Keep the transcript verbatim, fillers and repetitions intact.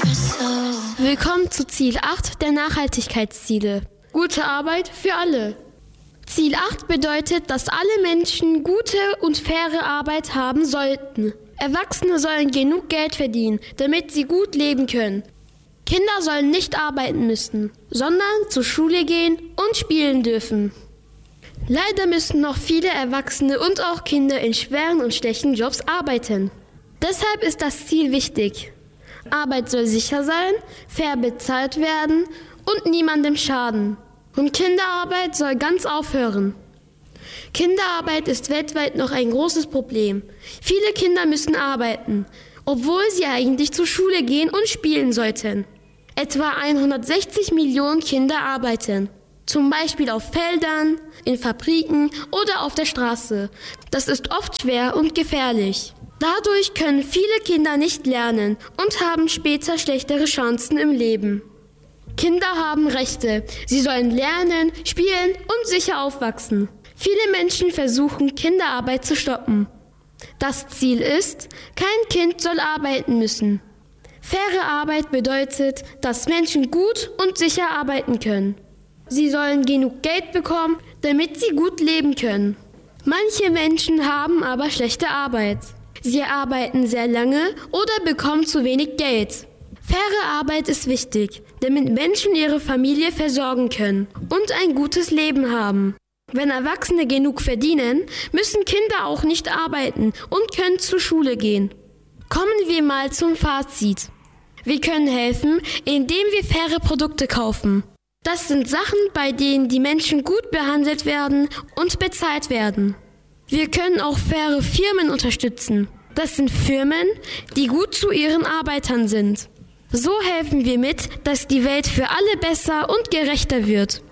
Willkommen zu Ziel acht der Nachhaltigkeitsziele. Gute Arbeit für alle. Ziel acht bedeutet, dass alle Menschen gute und faire Arbeit haben sollten. Erwachsene sollen genug Geld verdienen, damit sie gut leben können. Kinder sollen nicht arbeiten müssen, sondern zur Schule gehen und spielen dürfen. Leider müssen noch viele Erwachsene und auch Kinder in schweren und schlechten Jobs arbeiten. Deshalb ist das Ziel wichtig. Arbeit soll sicher sein, fair bezahlt werden und niemandem schaden. Und Kinderarbeit soll ganz aufhören. Kinderarbeit ist weltweit noch ein großes Problem. Viele Kinder müssen arbeiten, obwohl sie eigentlich zur Schule gehen und spielen sollten. Etwa hundertsechzig Millionen Kinder arbeiten. Zum Beispiel auf Feldern, in Fabriken oder auf der Straße. Das ist oft schwer und gefährlich. Dadurch können viele Kinder nicht lernen und haben später schlechtere Chancen im Leben. Kinder haben Rechte. Sie sollen lernen, spielen und sicher aufwachsen. Viele Menschen versuchen, Kinderarbeit zu stoppen. Das Ziel ist, kein Kind soll arbeiten müssen. Faire Arbeit bedeutet, dass Menschen gut und sicher arbeiten können. Sie sollen genug Geld bekommen, damit sie gut leben können. Manche Menschen haben aber schlechte Arbeit. Sie arbeiten sehr lange oder bekommen zu wenig Geld. Faire Arbeit ist wichtig, damit Menschen ihre Familie versorgen können und ein gutes Leben haben. Wenn Erwachsene genug verdienen, müssen Kinder auch nicht arbeiten und können zur Schule gehen. Kommen wir mal zum Fazit. Wir können helfen, indem wir faire Produkte kaufen. Das sind Sachen, bei denen die Menschen gut behandelt werden und bezahlt werden. Wir können auch faire Firmen unterstützen. Das sind Firmen, die gut zu ihren Arbeitern sind. So helfen wir mit, dass die Welt für alle besser und gerechter wird.